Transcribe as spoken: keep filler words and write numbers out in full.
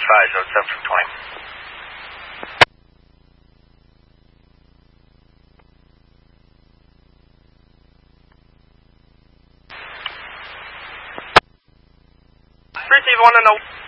five, zone seven from twenty. Receive one and oh.